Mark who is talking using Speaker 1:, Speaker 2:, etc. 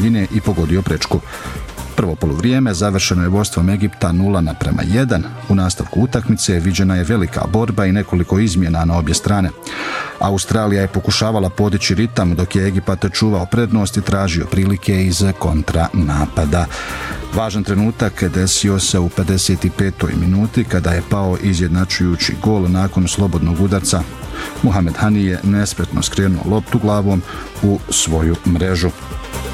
Speaker 1: daljine i pogodio prečku. Prvo poluvrijeme završeno je vodstvom Egipta 0:1. U nastavku utakmice viđena je velika borba i nekoliko izmjena na obje strane. Australija je pokušavala podići ritam dok je Egipat čuvao prednost i tražio prilike iz kontra napada. Važan trenutak desio se u 55. minuti kada je pao izjednačujući gol nakon slobodnog udarca. Muhamed Hani je nespretno skrenuo loptu glavom u svoju mrežu.